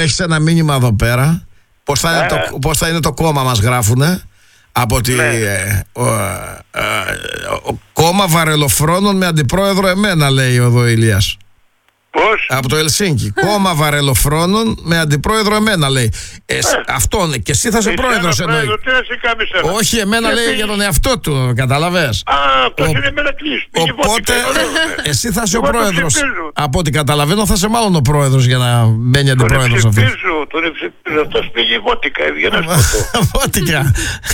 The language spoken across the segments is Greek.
έχεις ένα μήνυμα εδώ πέρα. Πώς θα είναι το κόμμα μας γράφουνε. Από τη κόμμα βαρελοφρόνων με αντιπρόεδρο εμένα, λέει εδώ Ηλίας. Πώς? Από το Ελσίνκι. Κόμμα βαρελοφρόνων με αντιπρόεδρο εμένα, λέει. Αυτόν και εσύ θα είσαι πρόεδρος, εννοεί. Όχι, εμένα λέει για τον εαυτό του, καταλαβες. Αυτό είναι εμένα κλείσει. Οπότε εσύ θα είσαι ο πρόεδρος. Από ό,τι καταλαβαίνω θα είσαι μάλλον ο πρόεδρος για να μπαίνει αντιπρόεδρος αυτό. Τον εψηφίζω, αυτός πήγε βότικα, έβγαινε Βότικα.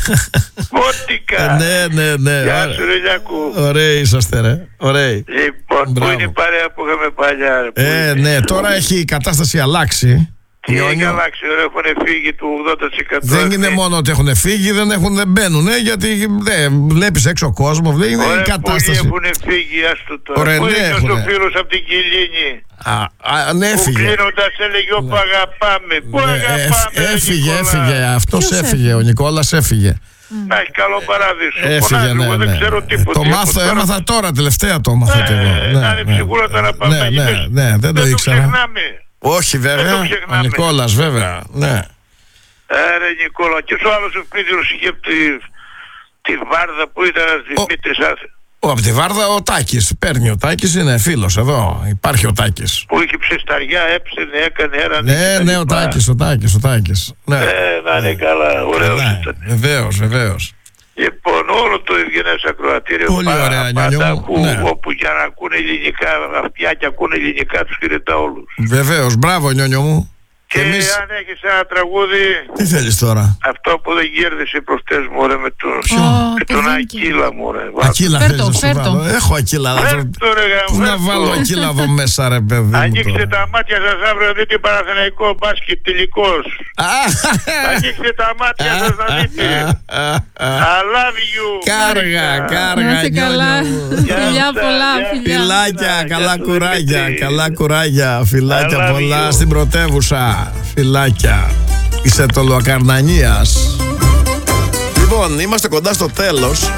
Βότικα. Ναι. Γεια σου ρε Λιάκου. Ωραίοι είσαστε ρε. Ωραίοι. Λοιπόν, πού είναι η παρέα που είχαμε παλιά? Ναι, τώρα έχει η κατάσταση αλλάξει. Τι έχει αλλάξει, έχουν φύγει του 80%. Δεν είναι μόνο ότι έχουν φύγει, δεν μπαίνουν, γιατί βλέπεις έξω κόσμο, είναι η κατάσταση. Πολλοί έχουν φύγει, άστο τώρα. Ωραία, πού ναι, είναι ο φίλος από την Κιλίνη? Ναι, έφυγε. Που κλείνοντας έλεγε όπου αγαπάμε. Πού αγαπάμε? Έφυγε, αυτός έφυγε, ο Νικόλας έφυγε. Να έχει καλό παράδεισο. Έφυγε, ναι. Δεν ξέρω τίποτα. Το έμαθα τώρα, τελευταία το έμαθα και εγώ. Να είναι ψυχούλα να πάμε. Ναι, δεν το ήξερα. Όχι βέβαια, ο Νικόλας βέβαια, ναι. Ρε Νικόλα, και ο άλλος ο Πίτρος είχε τη Βάρδα που ήταν Δημήτρης Άθη. Από τη Βάρδα ο Τάκης, παίρνει ο Τάκης, είναι φίλος εδώ, υπάρχει ο Τάκης. Που είχε ψεσταριά, έψαινε, έκανε ένα. Ναι, ο Τάκης. Να είναι καλά, ωραίος ήταν. Βεβαίως. Λοιπόν, όλο το ευγενές ακροατήριο. Πολύ ωραία, Νιόνιο μου. Όπου για να ακούνε ελληνικά, αυτιά και ακούνε ελληνικά, τους χαιρετά όλους. Βεβαίως, μπράβο Νιόνιο μου. Και αν έχεις ένα τραγούδι... Τι θέλεις τώρα? Αυτό που δεν κέρδισε προχτές μου, ρε, με τον Ακύλα μου, ρε. Ακύλα θέλεις να σου βάλω? Έχω Ακύλα. Πού να βάλω Ακύλα εδώ μέσα, ρε παιδί μου? Ανοίξτε τα μάτια σας αύριο, δείτε Παναθηναϊκό μπάσκετ τελικός. Ανοίξτε τα μάτια σας να δείτε. I love you. Κάργα, Φιλιά πολλά, φιλάκια, καλά κουράγια, φιλάκια πολλά στην πρωτεύουσα. Φιλάκια. Είσαι το Λουακαρνανίας. Λοιπόν, είμαστε κοντά στο τέλος.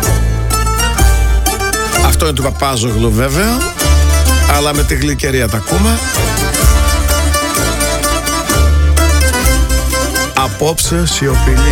Αυτό είναι του Παπάζογλου βέβαια, αλλά με τη γλυκερία τα ακούμε. Απόψε σιωπηλή.